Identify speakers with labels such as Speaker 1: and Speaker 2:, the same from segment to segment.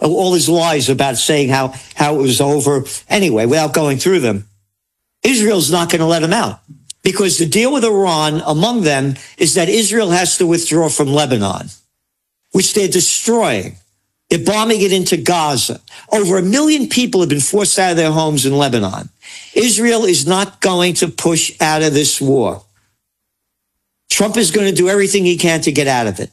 Speaker 1: all his lies about saying how it was over. Anyway, without going through them, Israel's not going to let him out because the deal with Iran among them is that Israel has to withdraw from Lebanon, which they're destroying. They're bombing it into Gaza. Over 1 million people have been forced out of their homes in Lebanon. Israel is not going to push out of this war. Trump is going to do everything he can to get out of it.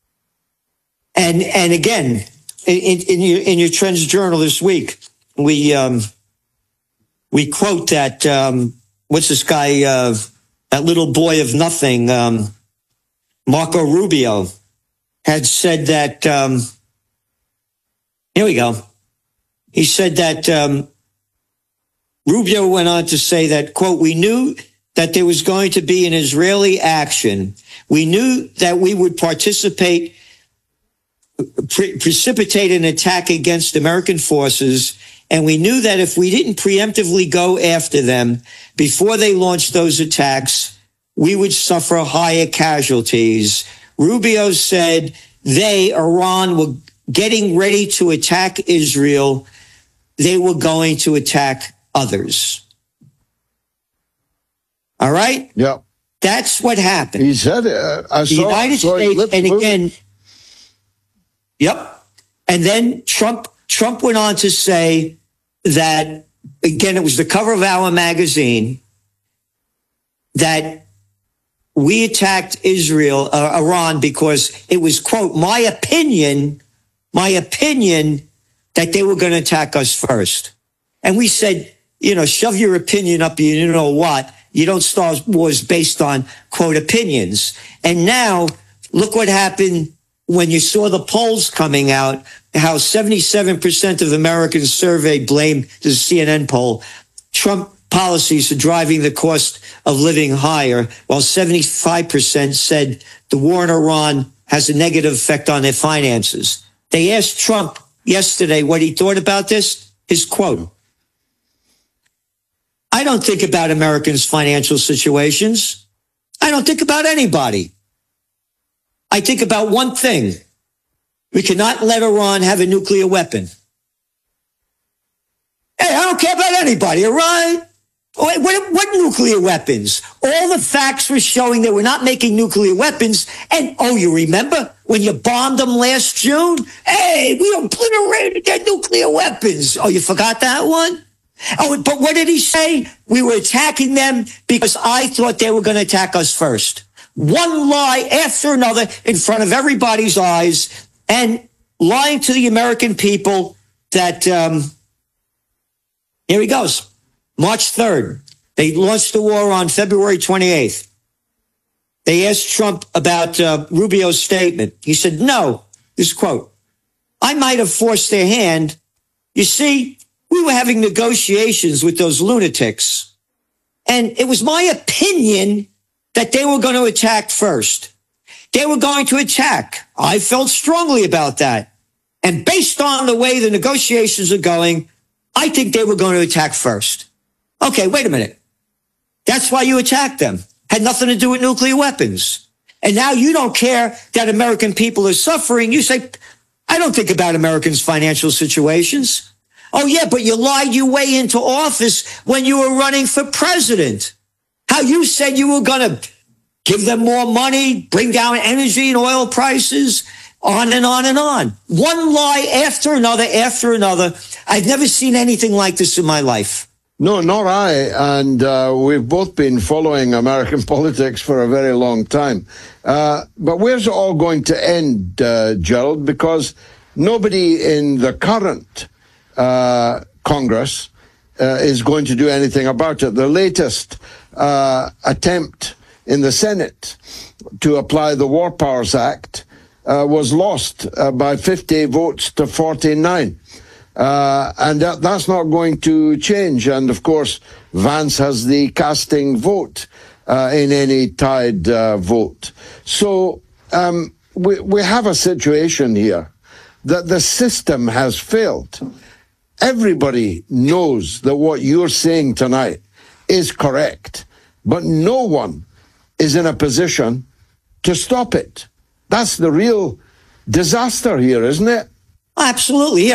Speaker 1: And again, in your Trends Journal this week, we quote that what's this guy, that little boy of nothing, Marco Rubio, had said that. Here we go. He said that Rubio went on to say that, quote, "We knew that there was going to be an Israeli action. We knew that we would precipitate an attack against American forces. And we knew that if we didn't preemptively go after them before they launched those attacks, we would suffer higher casualties." Rubio said Iran, were getting ready to attack Israel. They were going to attack others. All right?
Speaker 2: Yeah.
Speaker 1: That's what happened.
Speaker 2: He said it.
Speaker 1: The United States, and again, yep. And then Trump went on to say that, again, it was the cover of Our magazine, that we attacked Iran, because it was, quote, my opinion that they were going to attack us first. And we said, shove your opinion up, you know what? You don't start wars based on, quote, opinions. And now look what happened when you saw the polls coming out, how 77% of Americans surveyed blamed the CNN poll. Trump policies are driving the cost of living higher, while 75% said the war in Iran has a negative effect on their finances. They asked Trump yesterday what he thought about this. His quote: "I don't think about Americans' financial situations. I don't think about anybody. I think about one thing. We cannot let Iran have a nuclear weapon." Hey, I don't care about anybody, Iran. What nuclear weapons? All the facts were showing they were not making nuclear weapons. And, you remember when you bombed them last June? Hey, we obliterated their nuclear weapons. Oh, you forgot that one? Oh, but what did he say? We were attacking them because I thought they were going to attack us first. One lie after another in front of everybody's eyes, and lying to the American people that, here he goes. March 3rd, they launched the war on February 28th. They asked Trump about Rubio's statement. He said, no, this quote, "I might have forced their hand. You see, we were having negotiations with those lunatics, and it was my opinion that they were going to attack first. They were going to attack. I felt strongly about that. And based on the way the negotiations are going, I think they were going to attack first." Okay, wait a minute. That's why you attacked them. Had nothing to do with nuclear weapons. And now you don't care that American people are suffering. You say, I don't think about Americans' financial situations. Oh, yeah, but you lied your way into office when you were running for president. How you said you were going to give them more money, bring down energy and oil prices, on and on and on. One lie after another after another. I've never seen anything like this in my life.
Speaker 2: No, nor I. And we've both been following American politics for a very long time. But where's it all going to end, Gerald? Because nobody in the current Congress is going to do anything about it. The latest attempt in the Senate to apply the War Powers Act was lost by 50 votes to 49. And that's not going to change. And of course, Vance has the casting vote in any tied vote. So we have a situation here that the system has failed. Everybody knows that what you're saying tonight is correct, but no one is in a position to stop it. That's the real disaster here, isn't it?
Speaker 1: Absolutely. Yeah.